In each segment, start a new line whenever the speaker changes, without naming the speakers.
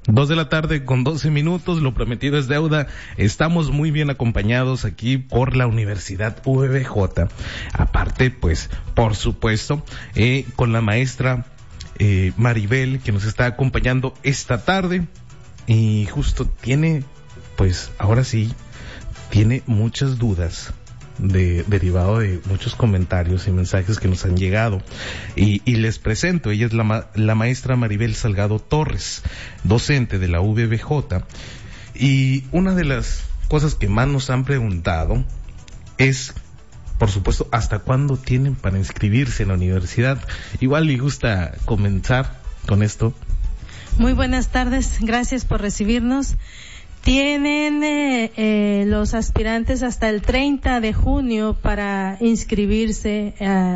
2:12 p.m, lo prometido es deuda. Estamos muy bien acompañados aquí por la Universidad UVBJ. Aparte, pues, por supuesto, con la maestra Maribel, que nos está acompañando esta tarde. Y justo tiene, pues, ahora sí, tiene muchas dudas derivado de muchos comentarios y mensajes que nos han llegado, y les presento. Ella es la maestra Maribel Salgado Torres, docente de la UVBJ, y una de las cosas que más nos han preguntado es, por supuesto, ¿hasta cuándo tienen para inscribirse en la universidad? Igual le gusta comenzar con esto.
Muy buenas tardes, gracias por recibirnos. Tienen los aspirantes hasta el 30 de junio para inscribirse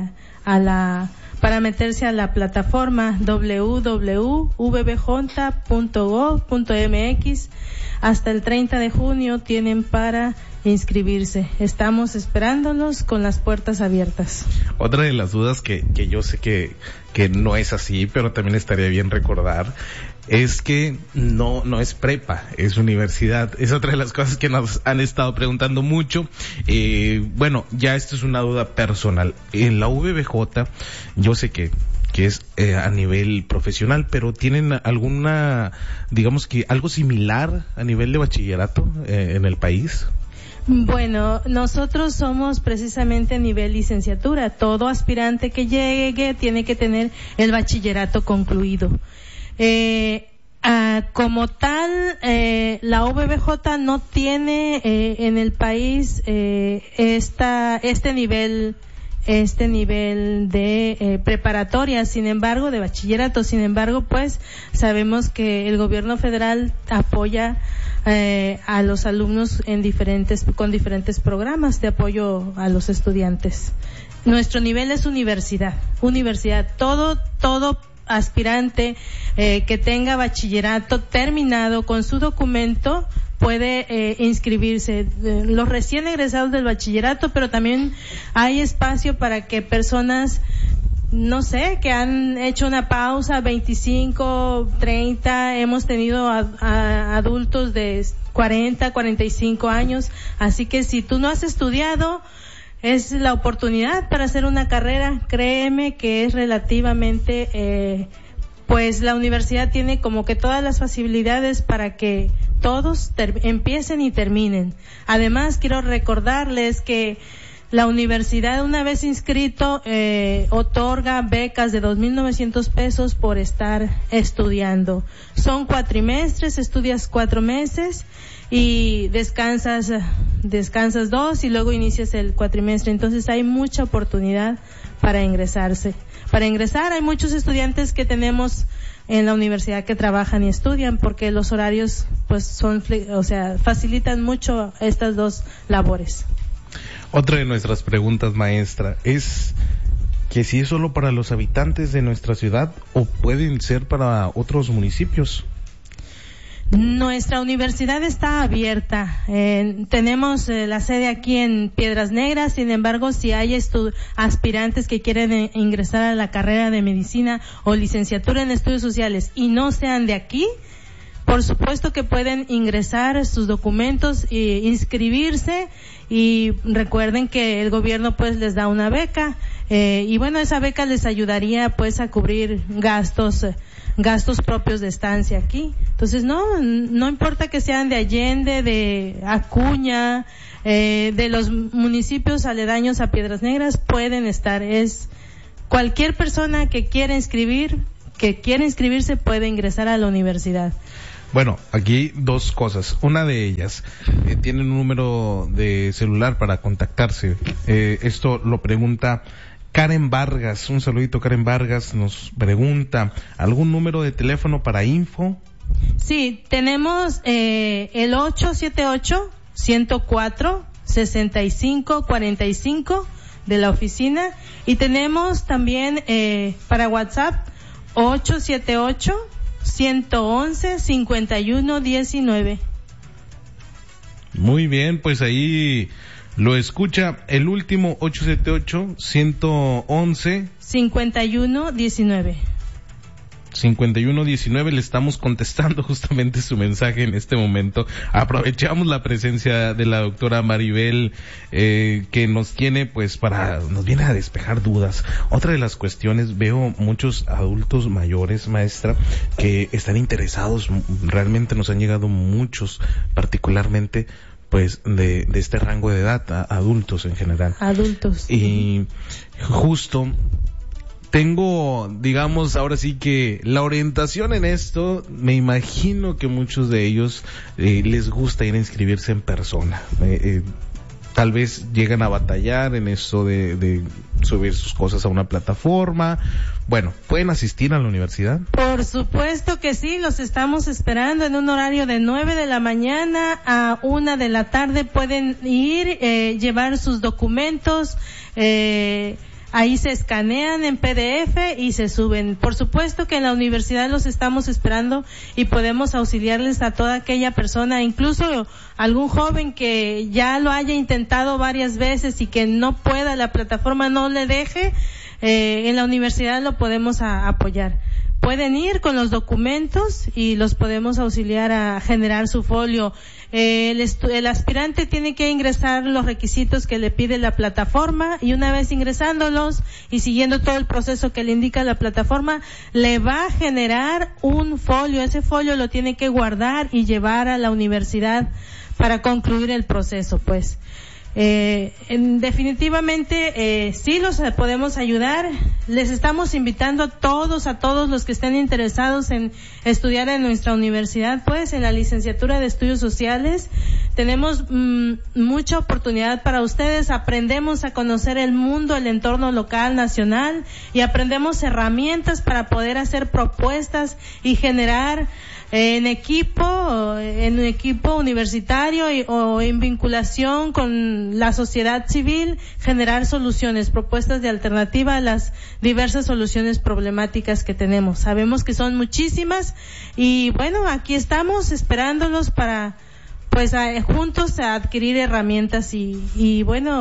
para meterse a la plataforma www.vbj.gov.mx. Hasta el 30 de junio tienen para inscribirse. Estamos esperándolos con las puertas abiertas.
Otra de las dudas que yo sé que no es así, pero también estaría bien recordar, es que no es prepa, es universidad. Es otra de las cosas que nos han estado preguntando mucho. Bueno, ya esto es una duda personal. En la UVBJ, yo sé que es a nivel profesional, pero ¿tienen alguna, digamos que algo similar a nivel de bachillerato en el país?
Bueno, nosotros somos precisamente a nivel licenciatura. Todo aspirante que llegue tiene que tener el bachillerato concluido. Como tal, la UVBJ no tiene en el país este nivel de preparatoria, sin embargo, de bachillerato. Sin embargo, pues sabemos que el gobierno federal apoya a los alumnos con diferentes programas de apoyo a los estudiantes. Nuestro nivel es universidad. Todo aspirante que tenga bachillerato terminado con su documento puede inscribirse. Los recién egresados del bachillerato, pero también hay espacio para que personas, no sé, que han hecho una pausa, 25, 30, hemos tenido a adultos de 40, 45 años, así que si tú no has estudiado, es la oportunidad para hacer una carrera. Créeme que es relativamente, pues la universidad tiene como que todas las facilidades para que todos empiecen y terminen. Además, quiero recordarles que la universidad, una vez inscrito, otorga becas de 2,900 pesos por estar estudiando. Son cuatrimestres, estudias 4 meses y descansas 2 y luego inicias el cuatrimestre. Entonces hay mucha oportunidad para ingresarse. Para ingresar hay muchos estudiantes que tenemos en la universidad que trabajan y estudian, porque los horarios pues facilitan mucho estas dos labores.
Otra de nuestras preguntas, maestra, es que si es solo para los habitantes de nuestra ciudad o pueden ser para otros municipios.
Nuestra universidad está abierta. Tenemos la sede aquí en Piedras Negras. Sin embargo, si hay aspirantes que quieren ingresar a la carrera de medicina o licenciatura en estudios sociales y no sean de aquí, por supuesto que pueden ingresar sus documentos e inscribirse, y recuerden que el gobierno pues les da una beca, y bueno, esa beca les ayudaría pues a cubrir gastos propios de estancia aquí. Entonces no importa que sean de Allende, de Acuña, de los municipios aledaños a Piedras Negras, pueden estar. Es cualquier persona que quiera inscribirse puede ingresar a la universidad.
Bueno, aquí 2 cosas. Una de ellas, tienen un número de celular para contactarse. Esto lo pregunta Karen Vargas. Un saludito, Karen Vargas. Nos pregunta, ¿algún número de teléfono para info?
Sí, tenemos el 878-104-6545 de la oficina, y tenemos también para WhatsApp 878-111-5119.
Muy bien, pues ahí lo escucha. El último 878-111
5119.
5119, le estamos contestando justamente su mensaje en este momento. Aprovechamos la presencia de la doctora Maribel, que nos tiene, pues, nos viene a despejar dudas. Otra de las cuestiones, veo muchos adultos mayores, maestra, que están interesados, realmente nos han llegado muchos, particularmente, pues, de este rango de edad, adultos en general.
Adultos.
Y justo tengo, digamos, ahora sí que la orientación en esto, me imagino que muchos de ellos les gusta ir a inscribirse en persona. Tal vez llegan a batallar en eso de subir sus cosas a una plataforma. Bueno, ¿pueden asistir a la universidad?
Por supuesto que sí, los estamos esperando en un horario de 9 de la mañana a 1 de la tarde. Pueden ir, llevar sus documentos, ahí se escanean en PDF y se suben. Por supuesto que en la universidad los estamos esperando y podemos auxiliarles a toda aquella persona, incluso algún joven que ya lo haya intentado varias veces y que no pueda, la plataforma no le deje, en la universidad lo podemos apoyar. Pueden ir con los documentos y los podemos auxiliar a generar su folio. El aspirante tiene que ingresar los requisitos que le pide la plataforma y una vez ingresándolos y siguiendo todo el proceso que le indica la plataforma, le va a generar un folio. Ese folio lo tiene que guardar y llevar a la universidad para concluir el proceso, pues. Definitivamente sí los podemos ayudar. Les estamos invitando a todos los que estén interesados en estudiar en nuestra universidad, pues en la licenciatura de Estudios Sociales tenemos mucha oportunidad para ustedes. Aprendemos a conocer el mundo, el entorno local, nacional, y aprendemos herramientas para poder hacer propuestas y generar en equipo universitario o en vinculación con la sociedad civil, generar soluciones, propuestas de alternativa a las diversas soluciones problemáticas que tenemos. Sabemos que son muchísimas y bueno, aquí estamos esperándolos para pues juntos a adquirir herramientas y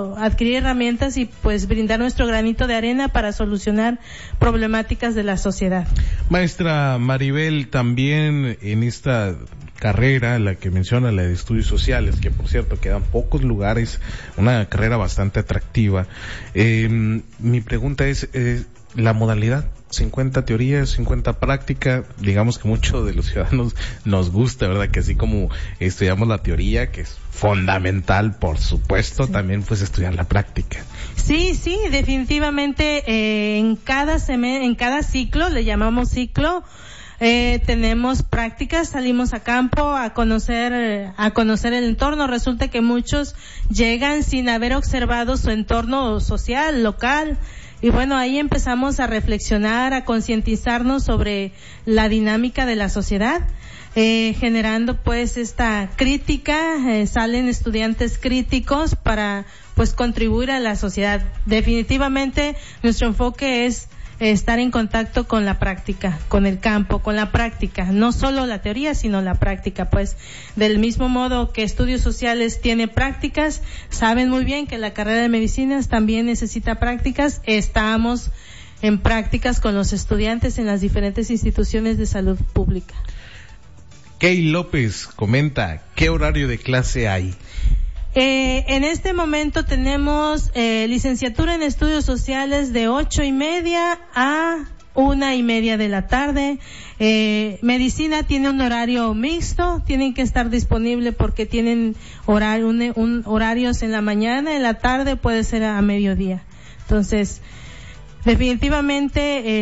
pues brindar nuestro granito de arena para solucionar problemáticas de la sociedad.
Maestra Maribel, también en esta carrera, la que menciona, la de Estudios Sociales, que por cierto quedan pocos lugares, una carrera bastante atractiva, mi pregunta es la modalidad, 50 teoría, 50 práctica. Digamos que mucho de los ciudadanos nos gusta, ¿verdad? Que así como estudiamos la teoría, que es fundamental, por supuesto, sí, también pues estudiar la práctica.
Sí, definitivamente, en cada ciclo, le llamamos ciclo, tenemos prácticas, salimos a campo a conocer el entorno. Resulta que muchos llegan sin haber observado su entorno social, local. Y bueno, ahí empezamos a reflexionar, a concientizarnos sobre la dinámica de la sociedad, generando pues esta crítica, salen estudiantes críticos para pues contribuir a la sociedad. Definitivamente nuestro enfoque es estar en contacto con la práctica, con el campo, con la práctica, no solo la teoría, sino la práctica, pues del mismo modo que Estudios Sociales tiene prácticas, saben muy bien que la carrera de medicinas también necesita prácticas. Estamos en prácticas con los estudiantes en las diferentes instituciones de salud pública.
Kay López comenta, ¿qué horario de clase hay?
En este momento tenemos licenciatura en Estudios Sociales de 8:30 a 1:30 de la tarde. Medicina tiene un horario mixto, tienen que estar disponible porque tienen horarios en la mañana, en la tarde puede ser a mediodía. Entonces, definitivamente,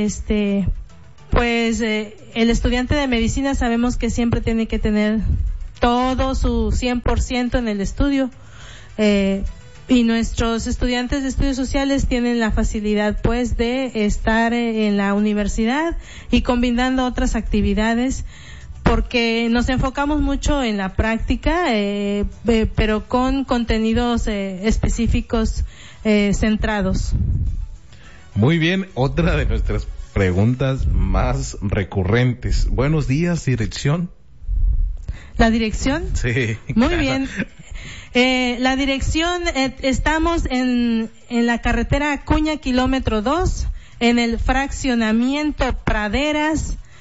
el estudiante de medicina sabemos que siempre tiene que tener todo su 100% en el estudio, y nuestros estudiantes de Estudios Sociales tienen la facilidad pues de estar en la universidad y combinando otras actividades, porque nos enfocamos mucho en la práctica, pero con contenidos específicos centrados.
Muy bien, otra de nuestras preguntas más recurrentes. Buenos días, dirección.
¿La dirección?
Sí.
Muy bien. La dirección, estamos en la carretera Acuña, kilómetro 2, en el fraccionamiento Praderas,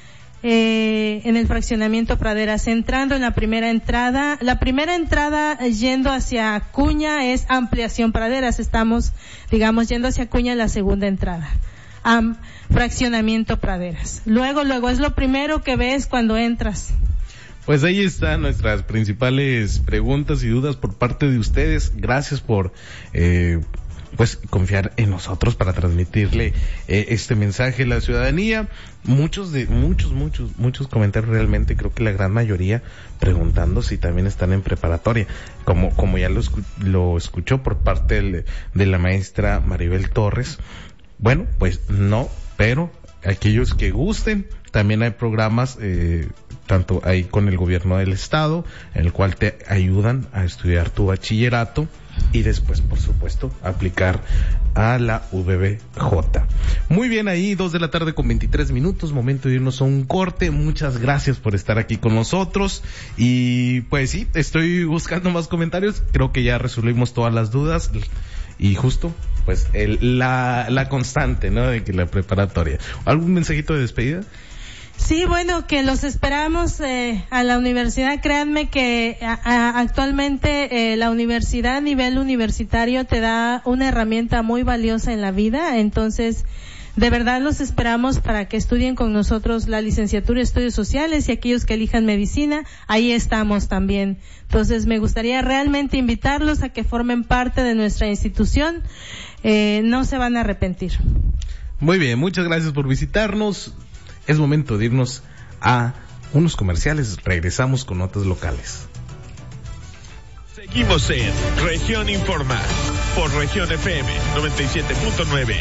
en el fraccionamiento Praderas, entrando en la primera entrada yendo hacia Acuña es ampliación Praderas, estamos, digamos, yendo hacia Acuña en la segunda entrada, fraccionamiento Praderas. Luego es lo primero que ves cuando entras.
Pues ahí están nuestras principales preguntas y dudas por parte de ustedes. Gracias por pues confiar en nosotros para transmitirle este mensaje a la ciudadanía. Muchos comentarios, realmente creo que la gran mayoría preguntando si también están en preparatoria, como ya lo escuchó por parte de la maestra Maribel Torres. Bueno, pues no, pero aquellos que gusten, también hay programas tanto ahí con el gobierno del estado, en el cual te ayudan a estudiar tu bachillerato y después, por supuesto, aplicar a la VBJ. Muy bien, ahí 2:23 p.m, momento de irnos a un corte. Muchas gracias por estar aquí con nosotros y pues sí, estoy buscando más comentarios, creo que ya resolvimos todas las dudas y justo pues la constante, ¿no?, de que la preparatoria. ¿Algún mensajito de despedida?
Sí, bueno, que los esperamos a la universidad. Créanme que actualmente la universidad a nivel universitario te da una herramienta muy valiosa en la vida. Entonces, de verdad los esperamos para que estudien con nosotros la licenciatura en Estudios Sociales, y aquellos que elijan medicina, ahí estamos también. Entonces, me gustaría realmente invitarlos a que formen parte de nuestra institución. No se van a arrepentir.
Muy bien, muchas gracias por visitarnos. Es momento de irnos a unos comerciales. Regresamos con notas locales.
Seguimos en Región Informa por Región FM 97.9.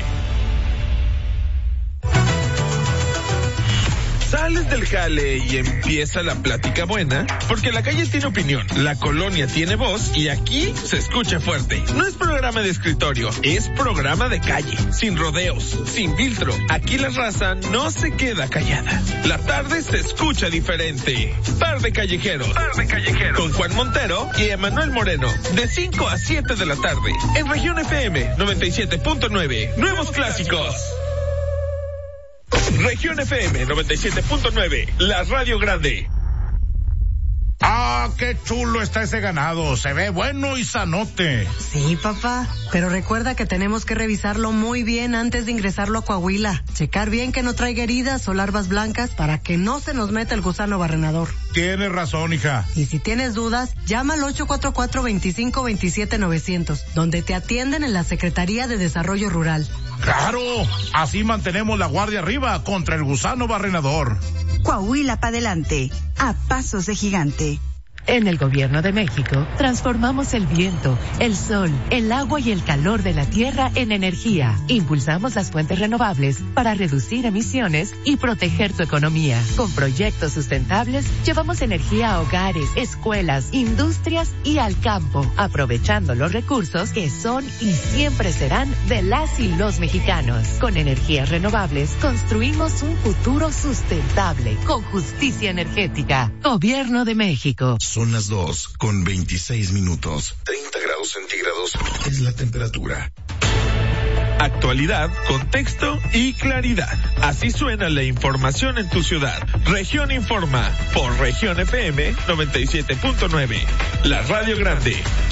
Sales del jale y empieza la plática buena, porque la calle tiene opinión, la colonia tiene voz y aquí se escucha fuerte. No es programa de escritorio, es programa de calle, sin rodeos, sin filtro. Aquí la raza no se queda callada. La tarde se escucha diferente. Par de callejeros. Con Juan Montero y Emanuel Moreno, de 5 a 7 de la tarde, en Región FM 97.9. Nuevos clásicos. Región FM 97.9, la radio grande.
¡Ah, qué chulo está ese ganado! Se ve bueno y sanote.
Sí, papá, pero recuerda que tenemos que revisarlo muy bien antes de ingresarlo a Coahuila. Checar bien que no traiga heridas o larvas blancas para que no se nos meta el gusano barrenador.
Tienes razón, hija.
Y si tienes dudas, llama al 844-25-27-900, donde te atienden en la Secretaría de Desarrollo Rural.
¡Claro! Así mantenemos la guardia arriba contra el gusano barrenador.
Coahuila para adelante, a pasos de gigante.
En el Gobierno de México, transformamos el viento, el sol, el agua y el calor de la tierra en energía. Impulsamos las fuentes renovables para reducir emisiones y proteger tu economía. Con proyectos sustentables, llevamos energía a hogares, escuelas, industrias y al campo, aprovechando los recursos que son y siempre serán de las y los mexicanos. Con energías renovables, construimos un futuro sustentable, con justicia energética. Gobierno de México.
Son las 2:26 p.m. 30 grados centígrados es la temperatura.
Actualidad, contexto y claridad. Así suena la información en tu ciudad. Región Informa por Región FM 97.9. La radio grande.